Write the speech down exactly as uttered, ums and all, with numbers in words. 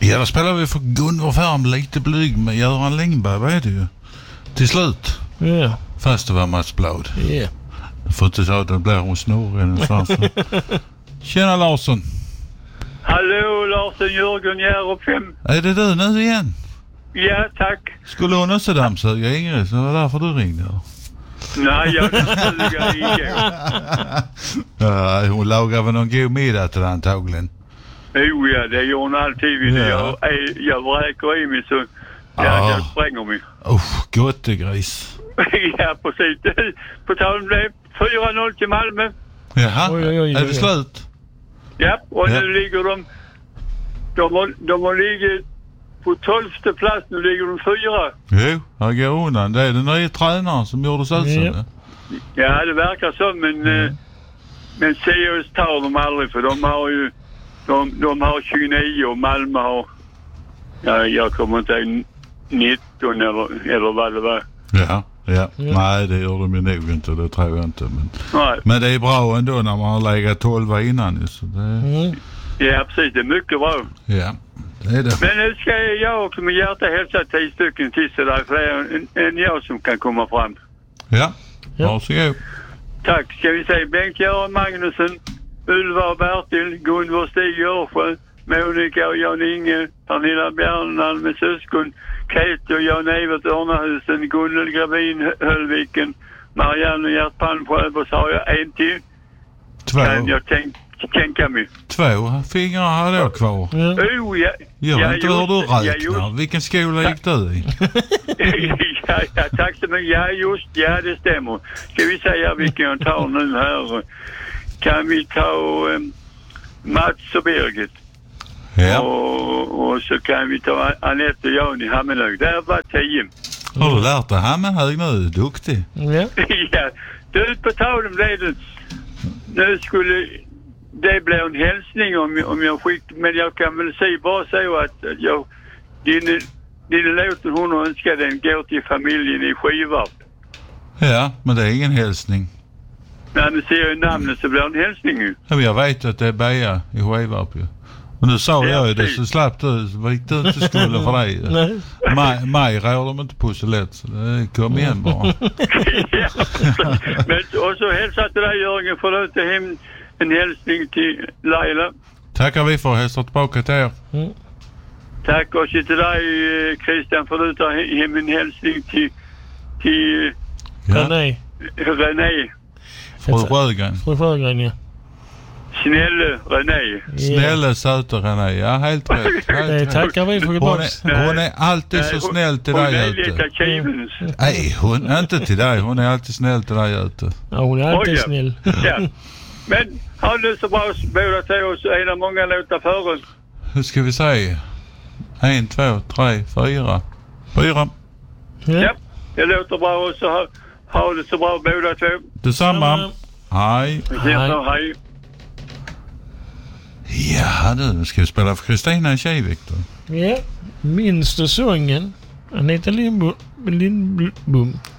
Ja, då spelar vi för Gunvor Färm lite blyg med Göran Längberg, vad är det ju? Till slut. Ja. Fast det var Mats Blad. Ja. Yeah. För inte så att det blir hon snurrig. Tjena Larsson. Hallå Larsson, Jörgen Järup fem. Är det du nu igen? Ja, tack. Skulle hon också dammsuga Ingrid, så det var därför du ringde? Nej, jag dammsugar igår. Ja, hon lagar väl någon god middag till antagligen. Jo, ja, det gör hon alltid. Ja. Jag, jag vräker i mig så ja, ja. jag spränger mig. Usch, gottegris. Ja, precis. På tal om det, fyra noll till Malmö. Jaha, oj, oj, oj, är det oj. slut? Ja, och ja. nu ligger de... De har, de har ligger på tolfte plats, nu ligger de fyra. Jo, jag går undan. Det är den nya tränaren som gjorde så ja. så. Ja, det verkar så, men... Mm. Men seriöst tar de aldrig, för de har ju... De, de har tjugonio och Malmö har... Ja, jag kommer inte ihåg nitton eller, eller vad det var. Ja, ja. Mm. Nej, det gör de ju nog inte, det tror jag inte. Men, Nej. men det är bra ändå när man har legat tolva innan. Så det... mm. Ja, precis. Det är mycket bra. Ja, det är det. Men nu ska jag också med hjärta hälsa tio stycken till så där fler än, än jag som kan komma fram. Ja, ja. varsågod. Tack. Ska vi säga Bengt-Göran Magnusson, Ulva och Bertil, Gunvor Stig Görsjö, Monica och Jan-Inge, Pernilla Bjärnland med syskon, Kate och Jan-Evert Örnahusen, Gunnel Gravin Höllviken, Marianne och Gert Palmsjö, och så har jag en till. Två. Kan jag tänk, tänka mig. Två fingrar har jag kvar. Ja. Oh, ja. Jag vet ja, inte hur du räknar. Ja, just. Vilken skola gick du i? ja, ja, tack så mycket. Ja, just. Ja, det stämmer. Ska vi säga vilken jag tar nu här? Kan vi ta um, Mats och Birgit? Ja. Och, och så kan vi ta Anette och Jan i Hammenhög. Där var tio. Har du lärt dig Hammenhög nu? Du är duktig. Ja. ja. Du, på tal om det, du, nu skulle det bli en hälsning om, om jag skick, men jag kan väl säga bara så att jag, din, din låten hon önskar den går till familjen i Skivarp. Ja, men det är ingen hälsning. När ni ser ju namnet så blir det en hälsning ju. Ja, men jag vet att det är Beja i Skivarp ju. Och nu sa ja, jag ju det så slapp du, så gick det inte skulle för dig. Maj, maj rör de inte på så lätt, så det kom igen bara. ja, men, och så hälsa till dig Jörgen, får du till hem en hälsning till Laila. Tackar vi för att hälsa tillbaka till er. Mm. Tack också till dig Christian, får du ta hem en hälsning till, till ja. René. René. Fru Sjögren. Fru Sjögren, ja. Snälla René. Snälla söta René, ja helt rätt. Helt det tackar vi för hon, är, hon är alltid nej, så hon, snäll till hon dig ute. Mm. Nej, hon är inte till dig. Hon är alltid snäll till dig ute. Ja, hon är alltid oh, ja. snäll. Ja. Men har du så bra båda till oss, är det många låtar för oss? Hur ska vi säga? En, två, tre, fyra. Fyra. Ja, ja det låter bra och så har, har det så bra båda två. Detsamma. Mm. Hej. Hej. Hej. Ja, nu ska vi spela för Kristina Kivik då. Ja, minns du sången? Anita Lindbom. Lindbom.